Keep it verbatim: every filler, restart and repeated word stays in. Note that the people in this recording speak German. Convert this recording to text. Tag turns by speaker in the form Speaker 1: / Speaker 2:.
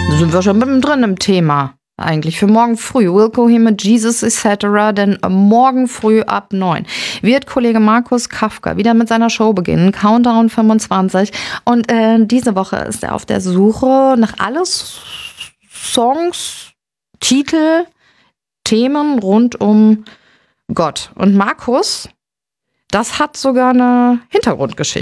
Speaker 1: Da sind wir schon mittendrin im Thema. Eigentlich für morgen früh. Wilco hier mit Jesus et cetera. Denn morgen früh ab neun wird Kollege Markus Kafka wieder mit seiner Show beginnen. Countdown fünfundzwanzig. Und äh, diese Woche ist er auf der Suche nach alles Songs, Titel, Themen rund um Gott. Und Markus, das hat sogar eine Hintergrundgeschichte.